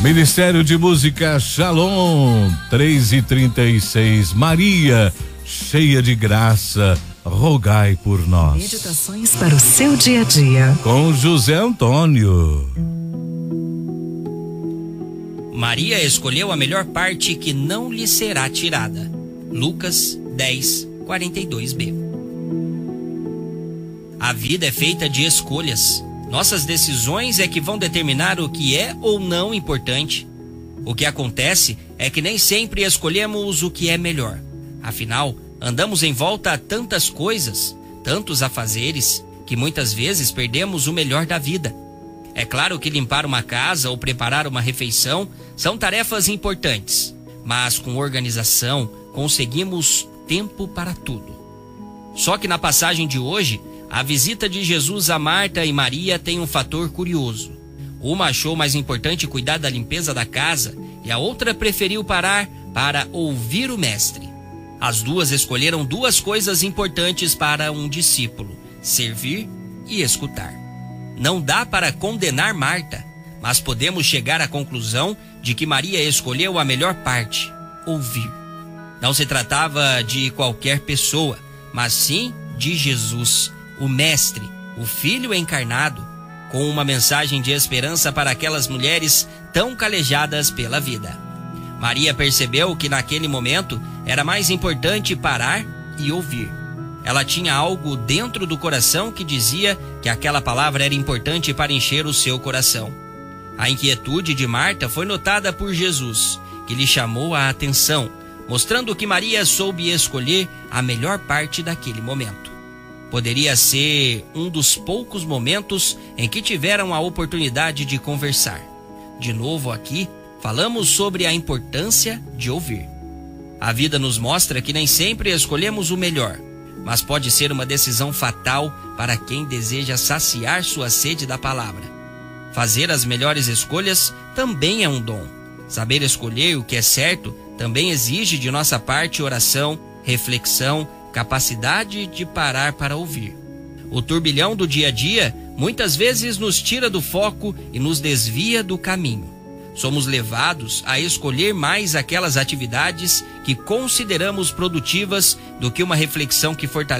Ministério de Música Shalom, 3h36. Maria, cheia de graça, rogai por nós. Meditações para o seu dia a dia. Com José Antônio. Maria escolheu a melhor parte que não lhe será tirada. Lucas 10:42b. A vida é feita de escolhas. Nossas decisões é que vão determinar o que é ou não importante. O que acontece é que nem sempre escolhemos o que é melhor. Afinal, andamos em volta a tantas coisas, tantos afazeres, que muitas vezes perdemos o melhor da vida. É claro que limpar uma casa ou preparar uma refeição são tarefas importantes, mas com organização conseguimos tempo para tudo. Só que na passagem de hoje, a visita de Jesus a Marta e Maria tem um fator curioso. Uma achou mais importante cuidar da limpeza da casa e a outra preferiu parar para ouvir o mestre. As duas escolheram duas coisas importantes para um discípulo: servir e escutar. Não dá para condenar Marta, mas podemos chegar à conclusão de que Maria escolheu a melhor parte: ouvir. Não se tratava de qualquer pessoa, mas sim de Jesus, o Mestre, o Filho encarnado, com uma mensagem de esperança para aquelas mulheres tão calejadas pela vida. Maria percebeu que naquele momento era mais importante parar e ouvir. Ela tinha algo dentro do coração que dizia que aquela palavra era importante para encher o seu coração. A inquietude de Marta foi notada por Jesus, que lhe chamou a atenção, mostrando que Maria soube escolher a melhor parte daquele momento. Poderia ser um dos poucos momentos em que tiveram a oportunidade de conversar. De novo aqui, falamos sobre a importância de ouvir. A vida nos mostra que nem sempre escolhemos o melhor, mas pode ser uma decisão fatal para quem deseja saciar sua sede da palavra. Fazer as melhores escolhas também é um dom. Saber escolher o que é certo também exige de nossa parte oração, reflexão, capacidade de parar para ouvir. O turbilhão do dia a dia muitas vezes nos tira do foco e nos desvia do caminho. Somos levados a escolher mais aquelas atividades que consideramos produtivas do que uma reflexão que fortalece